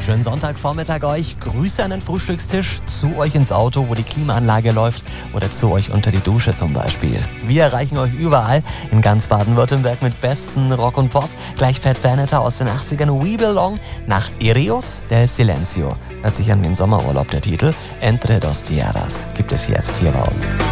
Schönen Sonntagvormittag euch. Grüße an den Frühstückstisch, zu euch ins Auto, wo die Klimaanlage läuft, oder zu euch unter die Dusche zum Beispiel. Wir erreichen euch überall in ganz Baden-Württemberg mit besten Rock und Pop. Gleich Pat Benatar aus den 80ern, We Belong, nach Irios del Silencio. Hört sich an wie ein Sommerurlaub der Titel. Entre dos Tierras gibt es jetzt hier bei uns.